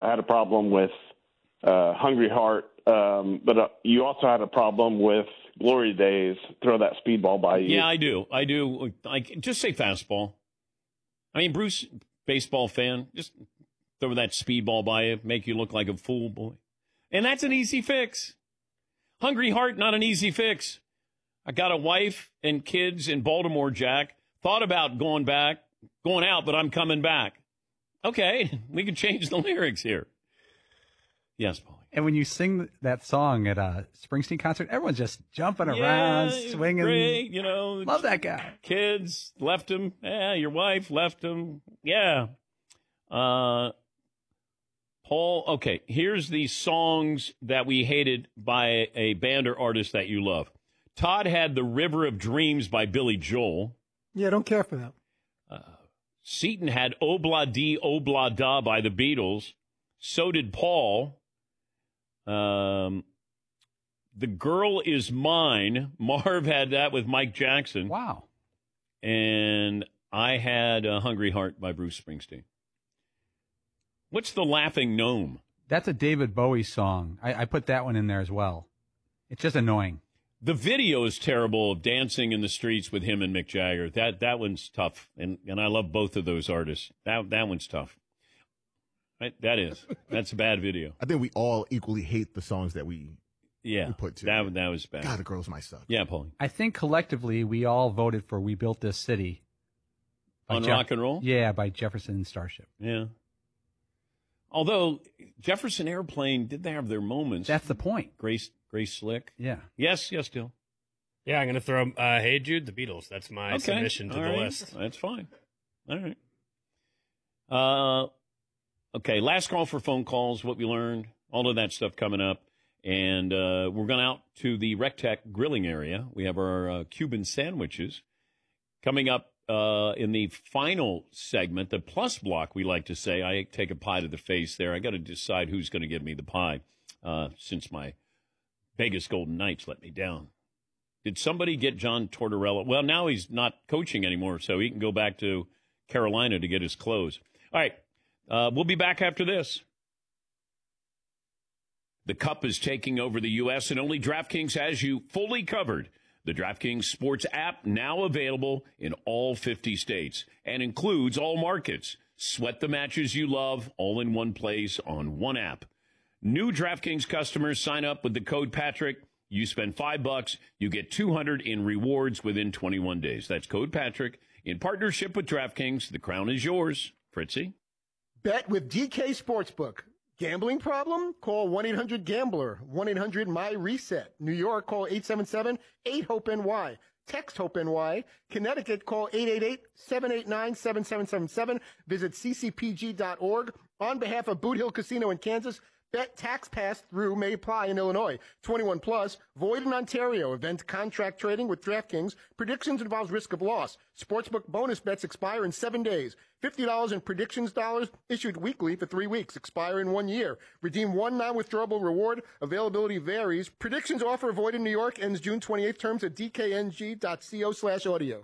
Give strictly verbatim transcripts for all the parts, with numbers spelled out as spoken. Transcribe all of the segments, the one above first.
had a problem with uh, Hungry Heart, um, but uh, you also had a problem with Glory Days. Throw that speedball by you. Yeah, I do. I do. I just say fastball. I mean, Bruce, baseball fan, just throw that speedball by you, make you look like a fool boy. And that's an easy fix. Hungry Heart, not an easy fix. I got a wife and kids in Baltimore, Jack. Thought about going back, going out, but I'm coming back. Okay, we can change the lyrics here. Yes, Paul. And when you sing that song at a Springsteen concert, everyone's just jumping yeah, around, swinging. Great, you know. Love that guy. Kids left him. Yeah, your wife left him. Yeah. Uh, Paul, okay, here's the songs that we hated by a band or artist that you love. Todd had The River of Dreams by Billy Joel. Yeah, I don't care for that. Uh, Seaton had Obla Di Obla Da by the Beatles. So did Paul. Um, The Girl Is Mine. Marv had that with Mike Jackson. Wow. And I had uh, Hungry Heart by Bruce Springsteen. What's The Laughing Gnome? That's a David Bowie song. I, I put that one in there as well. It's just annoying. The video is terrible of Dancing in the Streets with him and Mick Jagger. That that one's tough, and, and I love both of those artists. That that one's tough. Right? That is. That's a bad video. I think we all equally hate the songs that we, yeah, we put to. That, that was bad. God, the girls might suck. Yeah, Paulie. I think collectively we all voted for We Built This City. On Jeff- rock and roll? Yeah, by Jefferson and Starship. Yeah. Although Jefferson Airplane did they have their moments. That's the point. Grace Grace Slick. Yeah. Yes, yes, Dill. Yeah, I'm going to throw uh, Hey Jude, the Beatles. That's my okay. submission to All the right. list. That's fine. All right. Uh, okay, last call for phone calls, what we learned, all of that stuff coming up. And uh, we're going out to the Rectech grilling area. We have our uh, Cuban sandwiches coming up uh, in the final segment, the plus block, we like to say. I take a pie to the face there. I got to decide who's going to give me the pie uh, since my Vegas Golden Knights let me down. Did somebody get John Tortorella? Well, now he's not coaching anymore, so he can go back to Carolina to get his clothes. All right, uh, we'll be back after this. The Cup is taking over the U S, and only DraftKings has you fully covered. The DraftKings Sports app now available in all fifty states and includes all markets. Sweat the matches you love all in one place on one app. New DraftKings customers sign up with the code Patrick. You spend five bucks, you get two hundred in rewards within twenty-one days. That's code Patrick in partnership with DraftKings. The crown is yours, Fritzy. Bet with D K Sportsbook. Gambling problem? Call one eight hundred gambler, one eight hundred my reset. New York, call eight seven seven eight hope N Y. Text HOPE-NY. Connecticut, call eight eight eight seven eight nine seven seven seven seven. Visit c c p g dot org. On behalf of Boot Hill Casino in Kansas, bet tax pass-through may apply in Illinois. twenty-one plus, void in Ontario. Event contract trading with DraftKings. Predictions involves risk of loss. Sportsbook bonus bets expire in seven days. fifty dollars in predictions dollars issued weekly for three weeks. Expire in one year. Redeem one non-withdrawable reward. Availability varies. Predictions offer void in New York. Ends June twenty-eighth. Terms at d k n g dot co slash audio.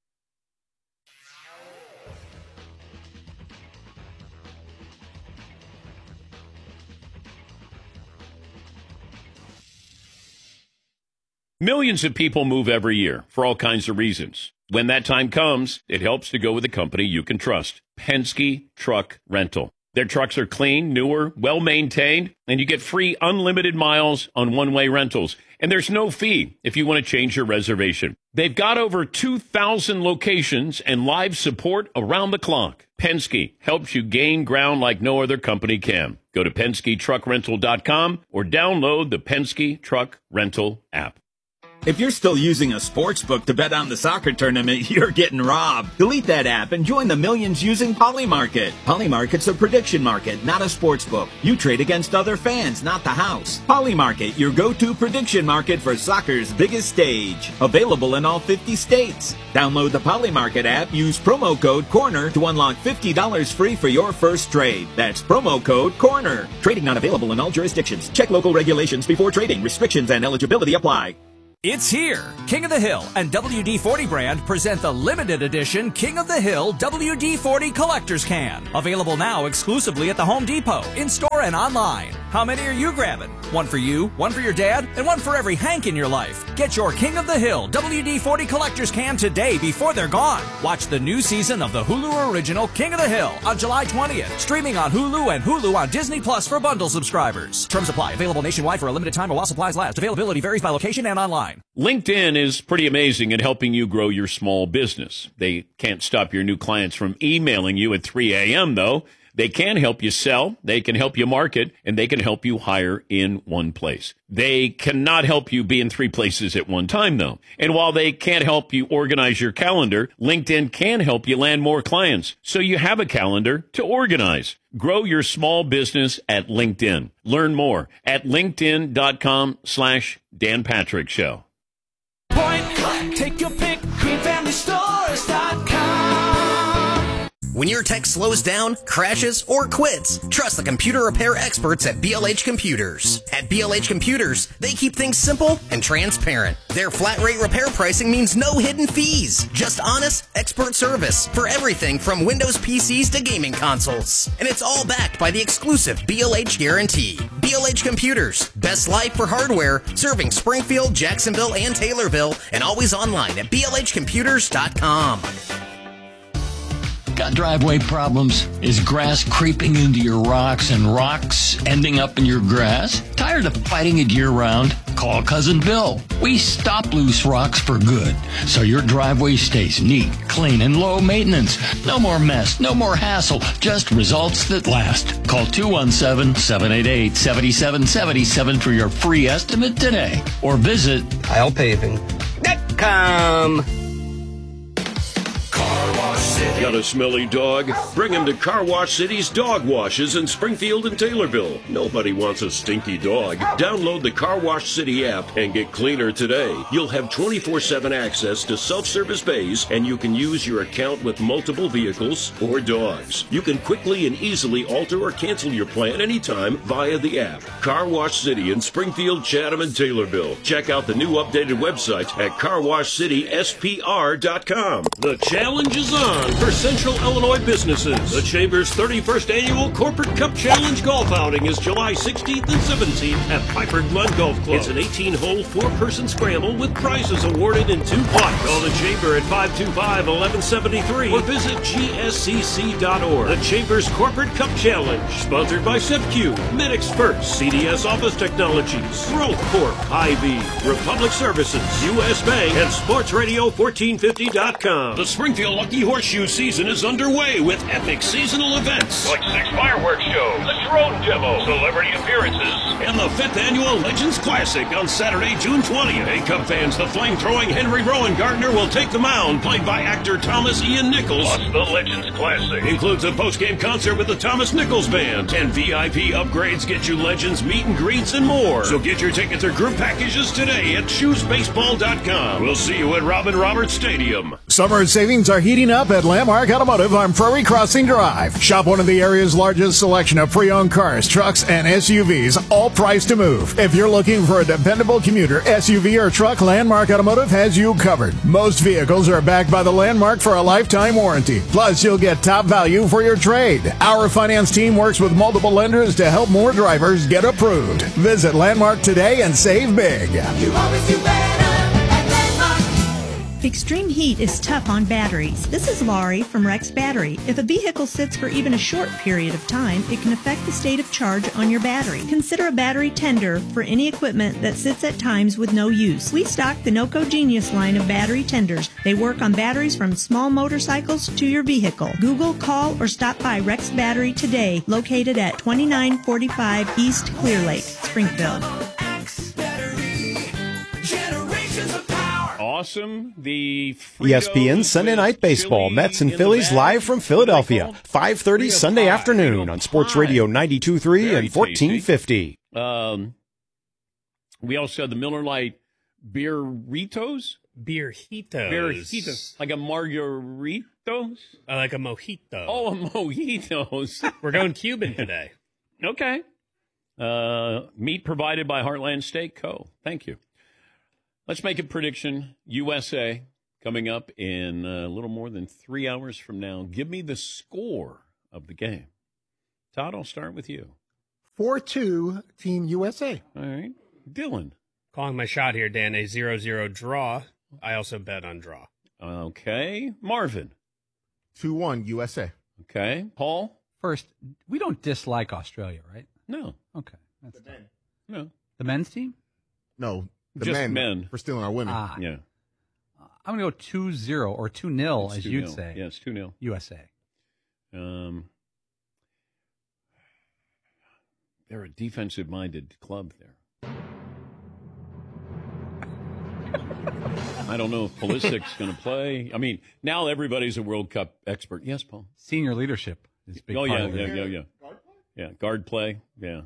Millions of people move every year for all kinds of reasons. When that time comes, it helps to go with a company you can trust. Penske Truck Rental. Their trucks are clean, newer, well-maintained, and you get free unlimited miles on one-way rentals. And there's no fee if you want to change your reservation. They've got over two thousand locations and live support around the clock. Penske helps you gain ground like no other company can. Go to Penske Truck Rental dot com or download the Penske Truck Rental app. If you're still using a sportsbook to bet on the soccer tournament, you're getting robbed. Delete that app and join the millions using Polymarket. Polymarket's a prediction market, not a sportsbook. You trade against other fans, not the house. Polymarket, your go-to prediction market for soccer's biggest stage. Available in all fifty states. Download the Polymarket app, use promo code CORNER to unlock fifty dollars free for your first trade. That's promo code CORNER. Trading not available in all jurisdictions. Check local regulations before trading. Restrictions and eligibility apply. It's here. King of the Hill and W D forty brand present the limited edition King of the Hill W D forty Collector's Can. Available now exclusively at the Home Depot, in-store and online. How many are you grabbing? One for you, one for your dad, and one for every Hank in your life. Get your King of the Hill W D forty Collector's Can today before they're gone. Watch the new season of the Hulu original King of the Hill on July twentieth. Streaming on Hulu and Hulu on Disney Plus for bundle subscribers. Terms apply. Available nationwide for a limited time or while supplies last. Availability varies by location and online. LinkedIn is pretty amazing at helping you grow your small business. They can't stop your new clients from emailing you at three a.m., though. They can help you sell, they can help you market, and they can help you hire in one place. They cannot help you be in three places at one time, though. And while they can't help you organize your calendar, LinkedIn can help you land more clients, so you have a calendar to organize. Grow your small business at LinkedIn. Learn more at linkedin.com slash Dan Patrick Show. Point, take your pick, green family stores dot com. When your tech slows down, crashes, or quits, trust the computer repair experts at B L H Computers. At B L H Computers, they keep things simple and transparent. Their flat rate repair pricing means no hidden fees, just honest, expert service for everything from Windows P Cs to gaming consoles. And it's all backed by the exclusive B L H guarantee. B L H Computers, best life for hardware, serving Springfield, Jacksonville, and Taylorville, and always online at B L H computers dot com. Got driveway problems? Is grass creeping into your rocks and rocks ending up in your grass? Tired of fighting it year-round? Call Cousin Bill. We stop loose rocks for good, so your driveway stays neat, clean, and low maintenance. No more mess, no more hassle, just results that last. Call two one seven, seven eight eight, seven seven seven seven for your free estimate today, or visit I'll Paving dot com. Got a smelly dog? Bring him to Car Wash City's Dog Washes in Springfield and Taylorville. Nobody wants a stinky dog. Download the Car Wash City app and get cleaner today. You'll have twenty-four seven access to self-service bays, and you can use your account with multiple vehicles or dogs. You can quickly and easily alter or cancel your plan anytime via the app. Car Wash City in Springfield, Chatham, and Taylorville. Check out the new updated website at car wash city s p r dot com. The challenge is on for Central Illinois businesses. The Chamber's thirty-first Annual Corporate Cup Challenge golf outing is July sixteenth and seventeenth at Piper Glen Golf Club. It's an eighteen-hole, four-person scramble with prizes awarded in two pots. Call the Chamber at five two five, one one seven three or visit g s c c dot org. The Chamber's Corporate Cup Challenge, sponsored by SEPQ, Medix First, C D S Office Technologies, Growth Corp, Hy-Vee, Republic Services, U S Bank, and Sports Radio fourteen fifty dot com. The Springfield Lucky Horseshoe season is underway with epic seasonal events like six fireworks shows, a drone demo, celebrity appearances, and the fifth annual Legends Classic on Saturday, June twentieth. Hey, Cub fans, the flame-throwing Henry Rowan Gardner will take the mound, played by actor Thomas Ian Nichols. Plus, the Legends Classic includes a post-game concert with the Thomas Nichols Band, and V I P upgrades get you Legends meet and greets and more. So get your tickets or group packages today at shoes baseball dot com. We'll see you at Robin Roberts Stadium. Summer savings are heating up at Landmark Automotive on Prairie Crossing Drive. Shop one of the area's largest selection of pre-owned cars, trucks, and S U Vs, all priced to move. If you're looking for a dependable commuter, S U V, or truck, Landmark Automotive has you covered. Most vehicles are backed by the Landmark for a lifetime warranty. Plus, you'll get top value for your trade. Our finance team works with multiple lenders to help more drivers get approved. Visit Landmark today and save big. You always do better. Extreme heat is tough on batteries. This is Laurie from Rex Battery. If a vehicle sits for even a short period of time, it can affect the state of charge on your battery. Consider a battery tender for any equipment that sits at times with no use. We stock the NOCO Genius line of battery tenders. They work on batteries from small motorcycles to your vehicle. Google, call, or stop by Rex Battery today, located at twenty-nine forty-five East Clear Lake, Springfield. Awesome. The E S P N Sunday Night Baseball, Mets and Phillies live from Philadelphia, five thirty Sunday afternoon on Sports Radio ninety-two point three and fourteen fifty. Um, we also had the Miller Lite Beeritos. Beeritos. Beeritos. Like a margaritos? Uh, like a mojito. Oh, a mojitos. We're going Cuban today. Okay. Uh, meat provided by Heartland Steak Co. Thank you. Let's make a prediction. U S A coming up in a little more than three hours from now. Give me the score of the game. Todd, I'll start with you. four two, Team U S A. All right. Dylan. Calling my shot here, Dan, a zero zero draw. I also bet on draw. Okay. Marvin. two one U S A. Okay. Paul? First, we don't dislike Australia, right? No. Okay. That's the men. No. The men's team? No. The Just men, men. for stealing our women. Ah. Yeah. I'm going to go two zero or two nil, It's as two you'd nil. say. Yes, two nil. U S A. Um, they're a defensive-minded club there. I don't know if Pulisic's going to play. I mean, now everybody's a World Cup expert. Yes, Paul? Senior leadership is a big Oh, part yeah, of yeah, it. yeah, yeah. Yeah, guard play, yeah.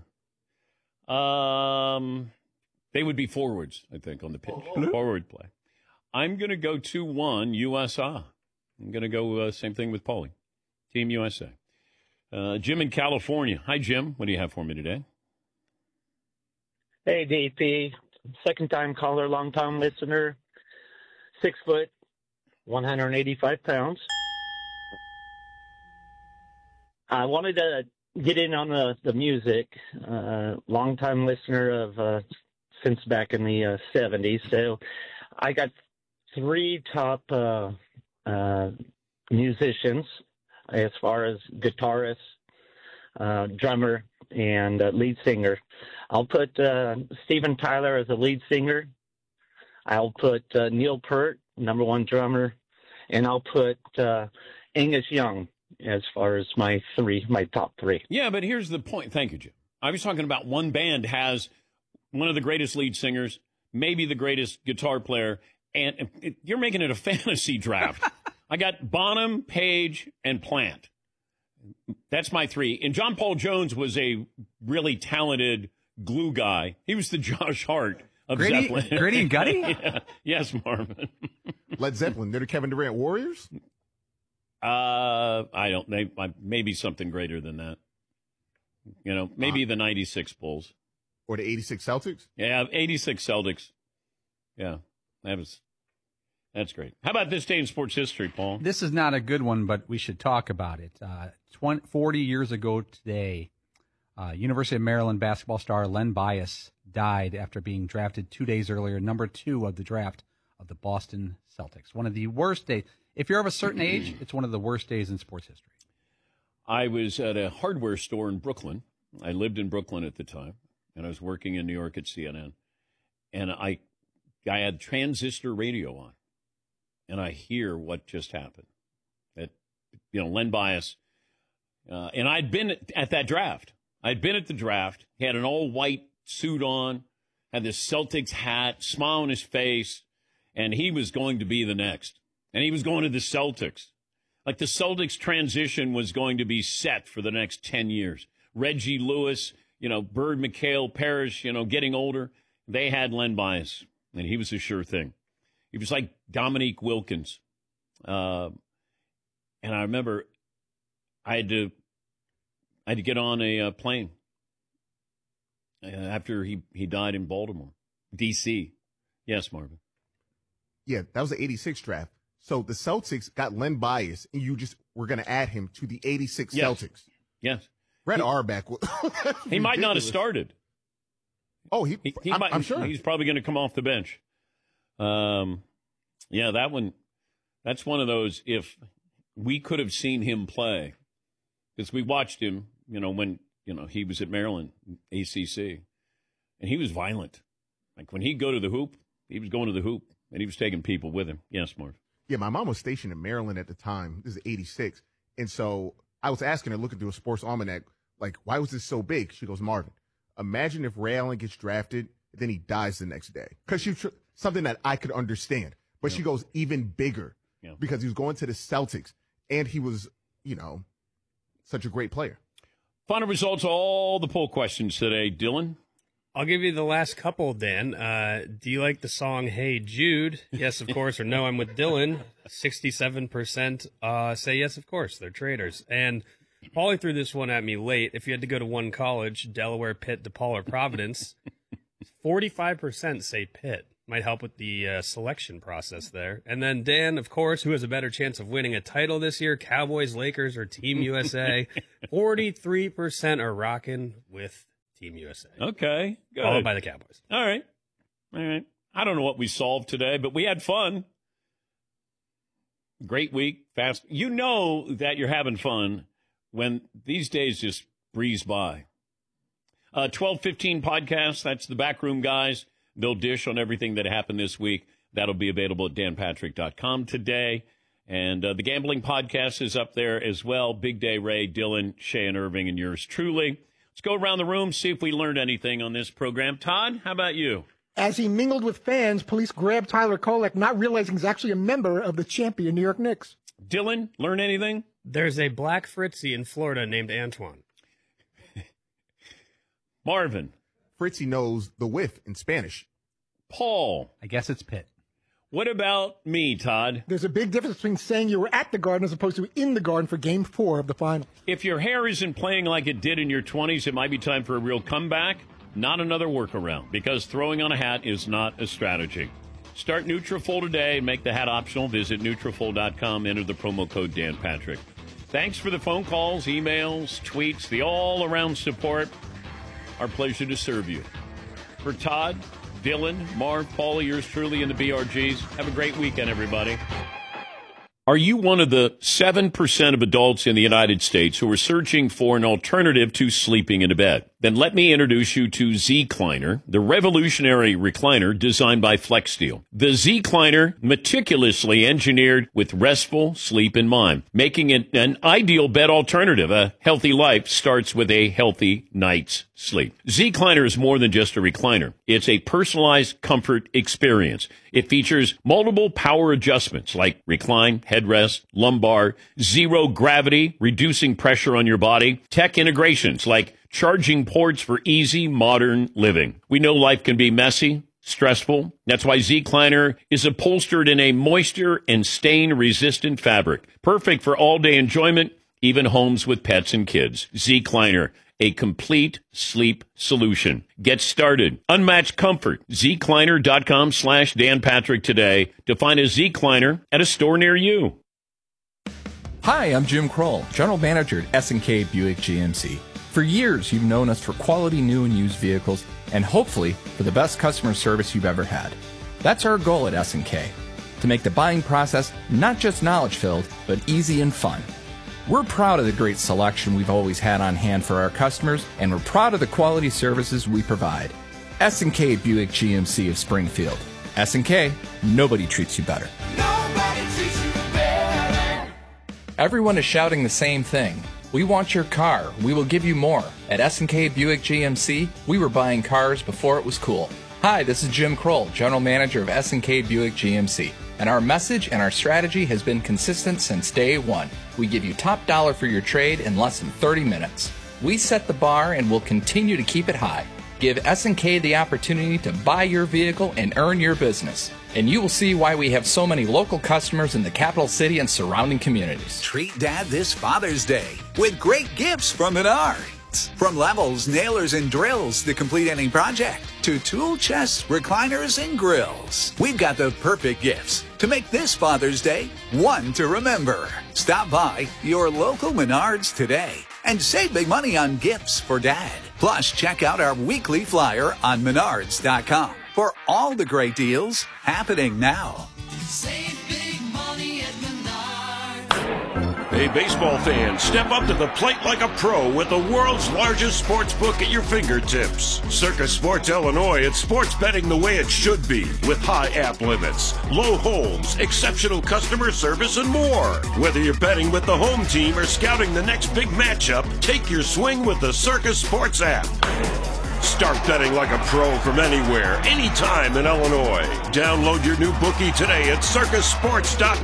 Um, they would be forwards, I think, on the pitch. Forward play. I'm going to go two one U S A. I'm going to go uh, same thing with Paulie. Team U S A. Uh, Jim in California. Hi, Jim. What do you have for me today? Hey, D P. Second time caller, long time listener. Six foot, one hundred eighty-five pounds. I wanted to get in on the, the music. Uh, long time listener of uh, since back in the uh, seventies. So I got three top uh, uh, musicians as far as guitarist, uh, drummer, and uh, lead singer. I'll put uh, Steven Tyler as a lead singer. I'll put uh, Neil Peart, number one drummer, and I'll put uh, Angus Young as far as my three, my top three. Yeah, but here's the point. Thank you, Jim. I was talking about one band has one of the greatest lead singers, maybe the greatest guitar player, and it, you're making it a fantasy draft. I got Bonham, Page, and Plant. That's my three. And John Paul Jones was a really talented glue guy. He was the Josh Hart of Grady, Zeppelin. Grady and Gutty? Yeah. Yes, Marvin. Led Zeppelin. They're the Kevin Durant Warriors? Uh, I don't. They, maybe something greater than that. You know, maybe uh, the ninety-six Bulls. Or the eighty-six Celtics? Yeah, eighty-six Celtics. Yeah, that was, that's great. How about this day in sports history, Paul? This is not a good one, but we should talk about it. Uh, twenty, forty years ago today, uh, University of Maryland basketball star Len Bias died after being drafted two days earlier, number two of the draft of the Boston Celtics. One of the worst days. If you're of a certain age, it's one of the worst days in sports history. I was at a hardware store in Brooklyn. I lived in Brooklyn at the time, and I was working in New York at C N N. And I, I had transistor radio on, and I hear what just happened. That, you know, Len Bias, uh, and I'd been at that draft. I'd been at the draft. He had an all-white suit on, had this Celtics hat, smile on his face, and he was going to be the next. And he was going to the Celtics. Like the Celtics transition was going to be set for the next ten years. Reggie Lewis, you know, Bird McHale, Parrish, you know, getting older. They had Len Bias, and he was a sure thing. He was like Dominique Wilkins. Uh, and I remember I had to, I had to get on a uh, plane after he, he died in Baltimore, D C. Yes, Marvin. Yeah, that was the eighty-six draft. So the Celtics got Len Bias, and you just were going to add him to the eighty-six yes. Celtics. Yes. Red Auerbach. He might not have started. Oh, he, he, he I'm, might, I'm sure. He's probably going to come off the bench. Um, yeah, that one, that's one of those, if we could have seen him play, because we watched him, you know, when, you know, he was at Maryland, A C C, and he was violent. Like when he'd go to the hoop, he was going to the hoop, and he was taking people with him. Yes, Marv. Yeah, my mom was stationed in Maryland at the time. This is eighty-six. And so I was asking her, looking through a sports almanac, like, why was this so big? She goes, Marvin, imagine if Ray Allen gets drafted, then he dies the next day. Because she tr- something that I could understand. But yeah. She goes, even bigger. Yeah. Because he was going to the Celtics, and he was, you know, such a great player. Final results, all the poll questions today. Dylan? I'll give you the last couple, Dan. Uh, do you like the song Hey Jude? Yes, of course, or no, I'm with Dylan. sixty-seven percent uh, say yes, of course. They're traders. And Paulie threw this one at me late. If you had to go to one college, Delaware, Pitt, DePaul, or Providence, forty-five percent say Pitt. Might help with the uh, selection process there. And then Dan, of course, who has a better chance of winning a title this year, Cowboys, Lakers, or Team U S A? forty-three percent are rocking with Team U S A. Okay, good. Followed by the Cowboys. All right. All right. I don't know what we solved today, but we had fun. Great week. Fast. You know that you're having fun when these days just breeze by. Uh, twelve fifteen podcast. That's the Backroom Guys. They'll dish on everything that happened this week. That'll be available at dan patrick dot com today. And uh, the Gambling Podcast is up there as well. Big Day Ray, Dylan, Shay, Irving, and yours truly. Let's go around the room, see if we learned anything on this program. Todd, how about you? As he mingled with fans, police grabbed Tyler Kolek, not realizing he's actually a member of the champion New York Knicks. Dylan, learn anything? There's a black Fritzy in Florida named Antoine. Marvin. Fritzy knows the whiff in Spanish. Paul. I guess it's Pitt. What about me, Todd? There's a big difference between saying you were at the Garden as opposed to in the Garden for Game four of the final. If your hair isn't playing like it did in your twenties, it might be time for a real comeback, not another workaround, because throwing on a hat is not a strategy. Start Nutrafol today and make the hat optional. Visit Nutrafol dot com, enter the promo code Dan Patrick. Thanks for the phone calls, emails, tweets, the all-around support. Our pleasure to serve you. For Todd, Dylan, Marv, Paul, yours truly, and the B R Gs, have a great weekend, everybody. Are you one of the seven percent of adults in the United States who are searching for an alternative to sleeping in a bed? Then let me introduce you to Zecliner, the revolutionary recliner designed by FlexSteel. The Zecliner, meticulously engineered with restful sleep in mind, making it an ideal bed alternative. A healthy life starts with a healthy night's sleep. Zecliner is more than just a recliner. It's a personalized comfort experience. It features multiple power adjustments like recline, headrest, lumbar, zero gravity, reducing pressure on your body, tech integrations like charging ports for easy modern living. We know life can be messy, stressful. That's why Zecliner is upholstered in a moisture and stain-resistant fabric. Perfect for all-day enjoyment, even homes with pets and kids. Zecliner, a complete sleep solution. Get started. Unmatched comfort. Zecliner dot com slash Dan Patrick today to find a Zecliner at a store near you. Hi, I'm Jim Kroll, General Manager at S and K Buick G M C. For years, you've known us for quality new and used vehicles and hopefully for the best customer service you've ever had. That's our goal at S and K, to make the buying process not just knowledge-filled, but easy and fun. We're proud of the great selection we've always had on hand for our customers, and we're proud of the quality services we provide. S and K Buick G M C of Springfield. S and K, nobody treats you better. Nobody treats you better. Everyone is shouting the same thing. We want your car. We will give you more. At S and K Buick G M C, we were buying cars before it was cool. Hi, this is Jim Kroll, General Manager of S and K Buick G M C. And our message and our strategy has been consistent since day one. We give you top dollar for your trade in less than thirty minutes. We set the bar and will continue to keep it high. Give S and K the opportunity to buy your vehicle and earn your business. And you will see why we have so many local customers in the capital city and surrounding communities. Treat Dad this Father's Day with great gifts from Menards. From levels, nailers, and drills to complete any project, to tool chests, recliners, and grills. We've got the perfect gifts to make this Father's Day one to remember. Stop by your local Menards today and save big money on gifts for Dad. Plus, check out our weekly flyer on menards dot com for all the great deals happening now. Save big money at Menards. Hey, baseball fans, step up to the plate like a pro with the world's largest sports book at your fingertips. Circa Sports Illinois, it's sports betting the way it should be, with high app limits, low holds, exceptional customer service, and more. Whether you're betting with the home team or scouting the next big matchup, take your swing with the Circa Sports app. Start betting like a pro from anywhere, anytime in Illinois. Download your new bookie today at circa sports dot